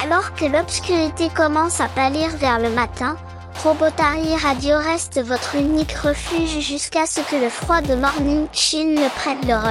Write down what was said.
Alors que l'obscurité commence à pâlir vers le matin, Robotary Radio reste votre unique refuge jusqu'à ce que le froid de Morning Chill ne prenne le relais.